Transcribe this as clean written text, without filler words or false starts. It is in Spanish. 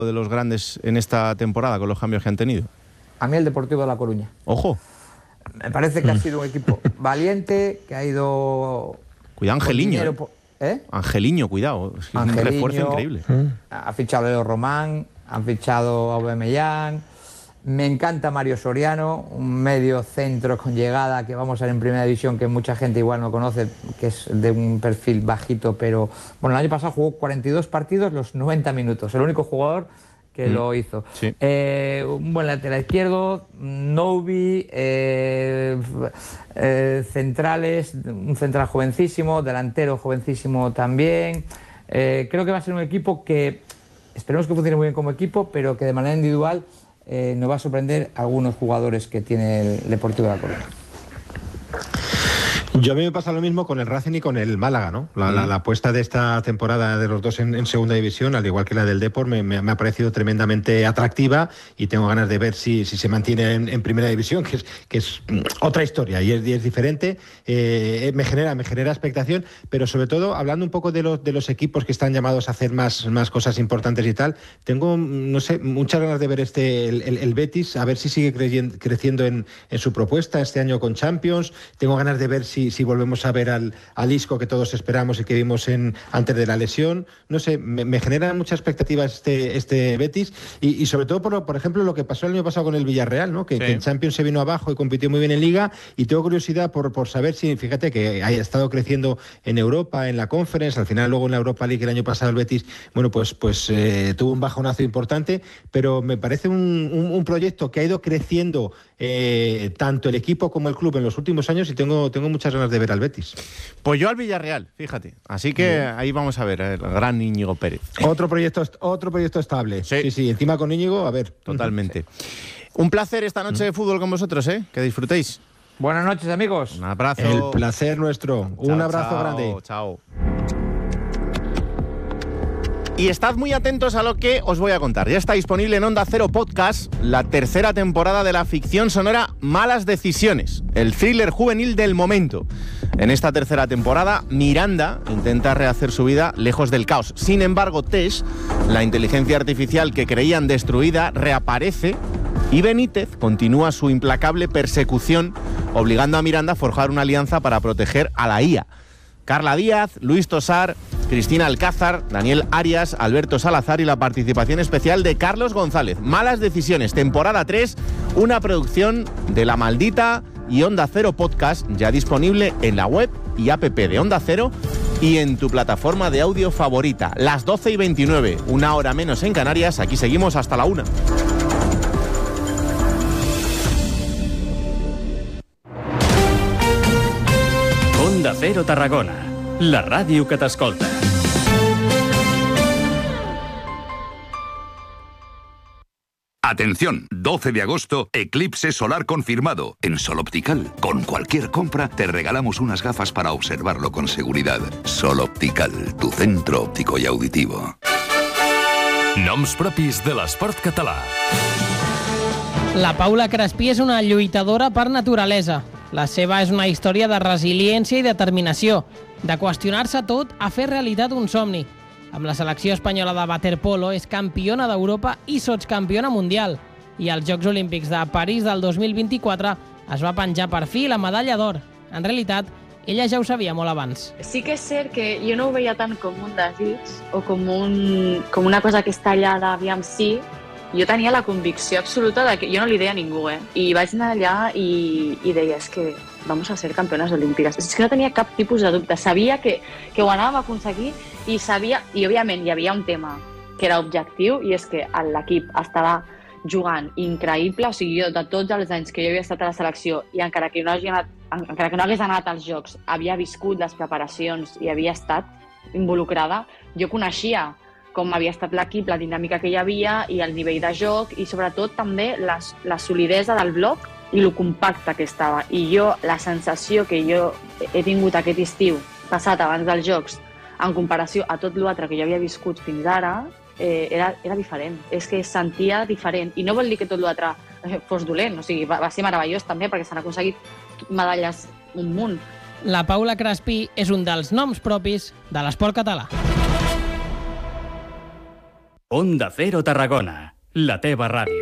de los grandes en esta temporada con los cambios que han tenido? A mí el Deportivo de La Coruña. Ojo. Me parece que ha sido un equipo valiente, que ha ido... Cuidado, Angeliño. ¿Eh? Angeliño, cuidado. Es un refuerzo increíble. Ha fichado a Leo Román, han fichado a Aubameyang. Me encanta Mario Soriano, un medio centro con llegada que vamos a ver en primera división, que mucha gente igual no conoce, que es de un perfil bajito, pero bueno, el año pasado jugó 42 partidos, los 90 minutos, el único jugador que lo hizo. Sí. Un buen lateral izquierdo, Novi, centrales, un central jovencísimo, delantero jovencísimo también. Creo que va a ser un equipo que esperemos que funcione muy bien como equipo, pero que de manera individual nos va a sorprender algunos jugadores que tiene el Deportivo de La Coruña. Yo a mí me pasa lo mismo con el Racing y con el Málaga, ¿no? La apuesta de esta temporada de los dos en segunda división, al igual que la del Depor, me ha parecido tremendamente atractiva y tengo ganas de ver si se mantiene en primera división, que es otra historia y es diferente. Me genera expectación, pero sobre todo, hablando un poco de los equipos que están llamados a hacer más cosas importantes y tal, tengo, no sé, muchas ganas de ver el Betis, a ver si sigue creciendo en su propuesta este año con Champions. Tengo ganas de ver si volvemos a ver al Isco que todos esperamos y que vimos antes de la lesión. No sé, me genera mucha expectativa este Betis y sobre todo por ejemplo lo que pasó el año pasado con el Villarreal, ¿no? Que en Champions se vino abajo y compitió muy bien en Liga, y tengo curiosidad por saber si, fíjate que haya estado creciendo en Europa, en la Conference, al final luego en la Europa League el año pasado el Betis, bueno, pues tuvo un bajonazo importante, pero me parece un proyecto que ha ido creciendo tanto el equipo como el club en los últimos años, y tengo muchas ganas de ver al Betis. Pues yo al Villarreal, fíjate. Así que ahí vamos a ver el gran Íñigo Pérez. Otro proyecto estable. Sí, encima con Íñigo, a ver. Totalmente. Un placer esta noche de fútbol con vosotros, que disfrutéis. Buenas noches, amigos. Un abrazo. El placer nuestro. Un abrazo grande. Chao. Y estad muy atentos a lo que os voy a contar. Ya está disponible en Onda Cero Podcast la tercera temporada de la ficción sonora Malas Decisiones, el thriller juvenil del momento. En esta tercera temporada, Miranda intenta rehacer su vida lejos del caos. Sin embargo, Tesh, la inteligencia artificial que creían destruida, reaparece y Benítez continúa su implacable persecución, obligando a Miranda a forjar una alianza para proteger a la IA. Carla Díaz, Luis Tosar, Cristina Alcázar, Daniel Arias, Alberto Salazar y la participación especial de Carlos González. Malas Decisiones, temporada 3, una producción de La Maldita y Onda Cero Podcast, ya disponible en la web y app de Onda Cero y en tu plataforma de audio favorita. Las 12:29, una hora menos en Canarias, aquí seguimos hasta la 1. Onda Cero Tarragona, la ràdio que t'escolta. Atención, 12 de agosto, eclipse solar confirmado. En Sol Optical, con cualquier compra, te regalamos unas gafas para observarlo con seguridad. Sol Optical, tu centro òptico i auditivo. Noms propis de l'esport català. La Paula Crespí és una lluitadora per naturalesa. La seva és una història de resiliència i determinació, de qüestionar-se tot a fer realitat un somni. Amb la selecció espanyola de waterpolo és campiona d'Europa i sotscampiona mundial. I als Jocs Olímpics de París del 2024 es va penjar per fi la medalla d'or. En realitat, ella ja ho sabia molt abans. Sí que és cert que jo no ho veia tant com un desig o com una cosa que està allà d'aviam sí. Jo tenia la convicció absoluta de que jo no li deia a ningú, I vaig anar allà i deia, és que vamos a ser campeones olímpiques. És que no tenia cap tipus de dubte. Sabia que ho anàvem a aconseguir i òbviament hi havia un tema que era objectiu, i és que l'equip estava jugant increïble. O sigui, jo de tots els anys que jo havia estat a la selecció i encara que no hagués anat als Jocs, havia viscut les preparacions i havia estat involucrada, jo coneixia com havia estat l'equip, la dinàmica que hi havia i el nivell de joc i sobretot també la solidesa del bloc i lo compacte que estava. I jo, la sensació que jo he tingut aquest estiu passat abans dels Jocs en comparació a tot l'altre que jo havia viscut fins ara, era diferent. És que es sentia diferent. I no vol dir que tot l'altre fos dolent, o sigui, va ser meravellós també perquè s'han aconseguit medalles un munt. La Paula Crespí és un dels noms propis de l'esport català. Onda Cero Tarragona, la teva ràdio.